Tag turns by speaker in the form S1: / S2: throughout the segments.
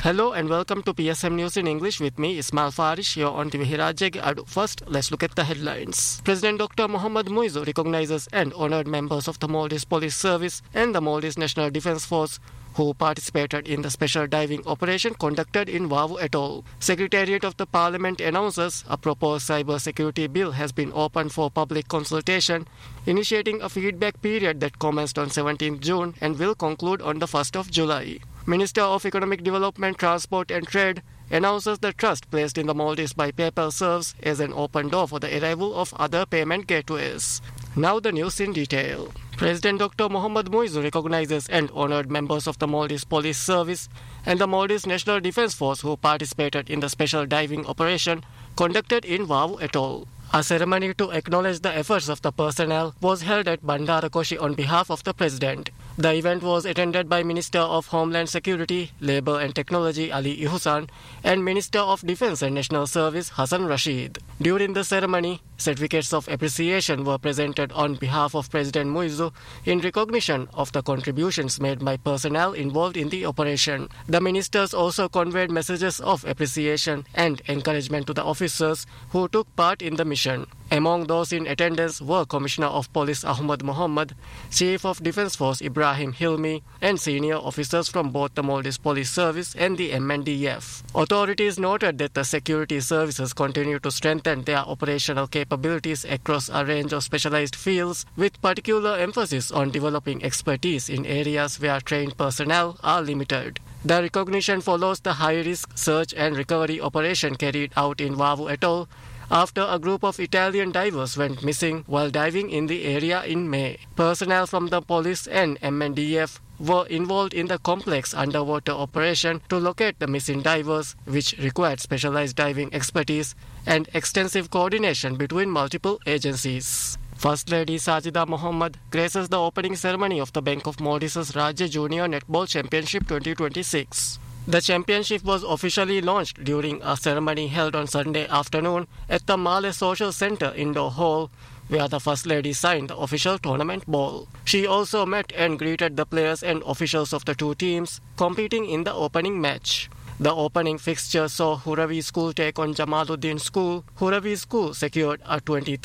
S1: Hello and welcome to PSM News in English with me, Ismail Farish, here on TV Hirajeg. First, let's look at the headlines. President Dr. Mohammad Muizzu recognizes and honored members of the Maldives Police Service and the Maldives National Defence Force who participated in the special diving operation conducted in Vavu Atoll. Secretariat of the Parliament announces a proposed cyber security bill has been opened for public consultation, initiating a feedback period that commenced on 17th June and will conclude on the 1st of July. Minister of Economic Development, Transport and Trade announces the trust placed in the Maldives by PayPal serves as an open door for the arrival of other payment gateways. Now the news in detail. President Dr. Mohammad Muizzu recognizes and honored members of the Maldives Police Service and the Maldives National Defence Force who participated in the special diving operation conducted in Vavu Atoll. A ceremony to acknowledge the efforts of the personnel was held at Bandara Koshi on behalf of the President. The event was attended by Minister of Homeland Security, Labour and Technology Ali Ihsan and Minister of Defence and National Service Hassan Rashid. During the ceremony, certificates of appreciation were presented on behalf of President Muizzu in recognition of the contributions made by personnel involved in the operation. The ministers also conveyed messages of appreciation and encouragement to the officers who took part in the mission. Among those in attendance were Commissioner of Police Ahmad Mohammed, Chief of Defence Force Ibrahim Hilmi, and senior officers from both the Maldives Police Service and the MNDF. Authorities noted that the security services continue to strengthen their operational capabilities across a range of specialized fields, with particular emphasis on developing expertise in areas where trained personnel are limited. The recognition follows the high-risk search and recovery operation carried out in Vavu Atoll after a group of Italian divers went missing while diving in the area in May. Personnel from the police and MNDF were involved in the complex underwater operation to locate the missing divers, which required specialized diving expertise and extensive coordination between multiple agencies. First Lady Sajida Mohammed graces the opening ceremony of the Bank of Maldives Rajya Junior Netball Championship 2026. The championship was officially launched during a ceremony held on Sunday afternoon at the Malay Social Centre Indoor Hall, where the First Lady signed the official tournament ball. She also met and greeted the players and officials of the two teams competing in the opening match. The opening fixture saw Huravi School take on Jamaluddin School. Huravi School secured a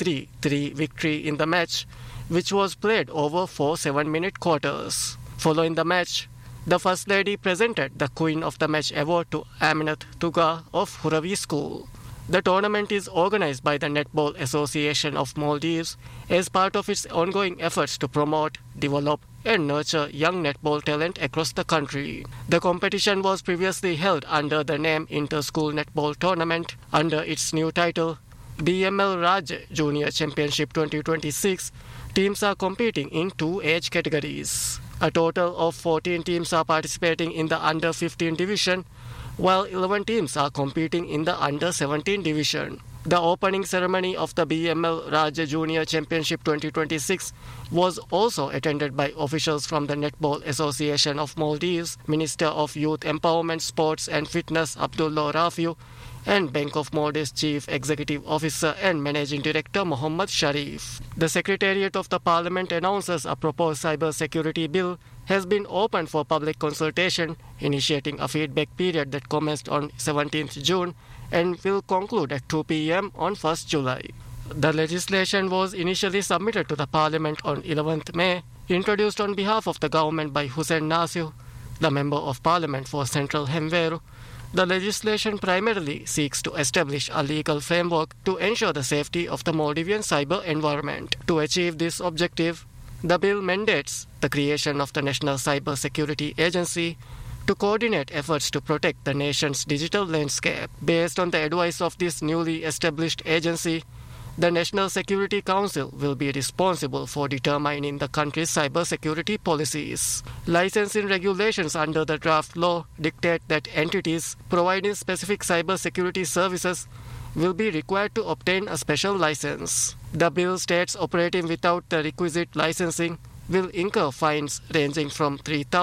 S1: 23-3 victory in the match, which was played over 4 7-minute quarters. Following the match, the First Lady presented the Queen of the Match award to Aminat Tuga of Huravi School. The tournament is organized by the Netball Association of Maldives as part of its ongoing efforts to promote, develop and nurture young netball talent across the country. The competition was previously held under the name Inter-School Netball Tournament. Under its new title, BML Raj Junior Championship 2026, teams are competing in 2 age categories. A total of 14 teams are participating in the under-15 division, while 11 teams are competing in the under-17 division. The opening ceremony of the BML Rajya Junior Championship 2026 was also attended by officials from the Netball Association of Maldives, Minister of Youth Empowerment, Sports and Fitness Abdullah Rafiu, and Bank of Maldives Chief Executive Officer and Managing Director Mohammad Sharif. The Secretariat of the Parliament announces a proposed cyber security bill has been opened for public consultation, initiating a feedback period that commenced on 17th June and will conclude at 2 p.m. on 1st July. The legislation was initially submitted to the Parliament on 11th May, introduced on behalf of the government by Hussein Nasir, the Member of Parliament for Central Hemveru. The legislation primarily seeks to establish a legal framework to ensure the safety of the Maldivian cyber environment. To achieve this objective, the bill mandates the creation of the National Cyber Security Agency to coordinate efforts to protect the nation's digital landscape. Based on the advice of this newly established agency, the National Security Council will be responsible for determining the country's cyber security policies. Licensing regulations under the draft law dictate that entities providing specific cyber security services will be required to obtain a special license. The bill states operating without the requisite licensing will incur fines ranging from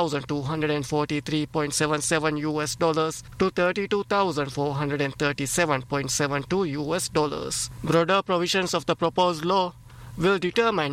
S1: $3,243.77 to $32,437.72. Broader provisions of the proposed law will determine